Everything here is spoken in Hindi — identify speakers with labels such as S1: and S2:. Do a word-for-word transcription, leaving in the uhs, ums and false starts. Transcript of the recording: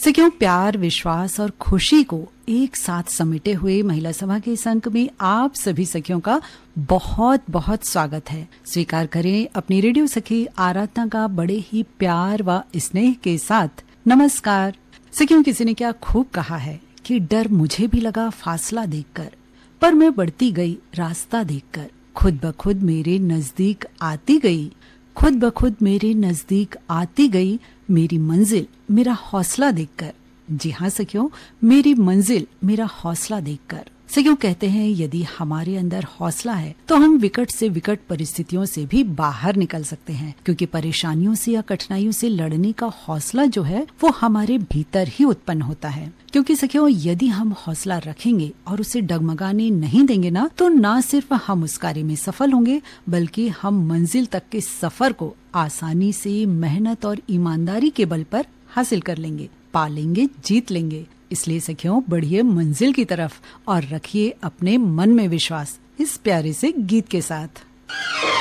S1: सखियों, प्यार, विश्वास और खुशी को एक साथ समेटे हुए महिला सभा के इस अंक में आप सभी सखियों का बहुत बहुत स्वागत है। स्वीकार करें अपनी रेडियो सखी आराधना का बड़े ही प्यार व स्नेह के साथ नमस्कार। सखियों, किसी ने क्या खूब कहा है कि डर मुझे भी लगा फासला देखकर, पर मैं बढ़ती गई रास्ता देखकर, खुद ब खुद मेरे नजदीक आती गई, खुद ब खुद मेरे नजदीक आती गई, मेरी मंजिल मेरा हौसला देखकर। जी हाँ सखियों, मेरी मंजिल मेरा हौसला देखकर। सखियों, कहते हैं यदि हमारे अंदर हौसला है तो हम विकट से विकट परिस्थितियों से भी बाहर निकल सकते हैं, क्योंकि परेशानियों से या कठिनाइयों से लड़ने का हौसला जो है वो हमारे भीतर ही उत्पन्न होता है। क्योंकि सखियों, यदि हम हौसला रखेंगे और उसे डगमगाने नहीं देंगे ना, तो ना सिर्फ हम उस कार्य में सफल होंगे, बल्कि हम मंजिल तक के सफर को आसानी से मेहनत और ईमानदारी के बल पर हासिल कर लेंगे, पा लेंगे, जीत लेंगे। इसलिए सखियों, बढ़िए मंजिल की तरफ और रखिए अपने मन में विश्वास, इस प्यारे से गीत के साथ।